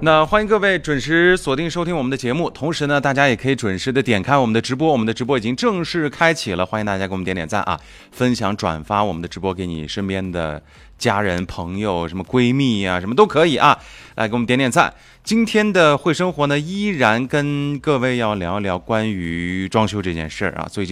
那欢迎各位准时锁定收听我们的节目，同时呢，大家也可以准时的点开我们的直播，我们的直播已经正式开启了，欢迎大家给我们点点赞啊，分享转发我们的直播给你身边的家人朋友，什么闺蜜啊，什么都可以啊，来给我们点点赞。今天的会生活呢，依然跟各位要聊一聊关于装修这件事儿啊，最近